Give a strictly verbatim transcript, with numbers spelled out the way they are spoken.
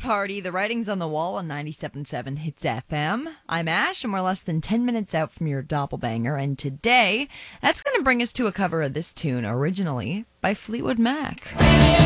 Party, the writing's on the wall on ninety-seven point seven Hits F M. I'm Ash, and we're less than ten minutes out from your doppelbanger. And today, that's going to bring us to a cover of this tune, originally by Fleetwood Mac.